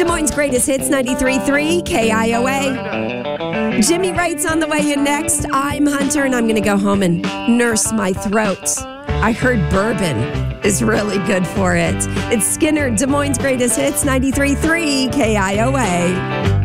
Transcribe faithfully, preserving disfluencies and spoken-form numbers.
Des Moines' greatest hits, ninety-three point three K I O A. Jimmy Wright's on the way in next. I'm Hunter, and I'm going to go home and nurse my throat. I heard bourbon is really good for it. It's Skinner, Des Moines' greatest hits, ninety-three point three K I O A.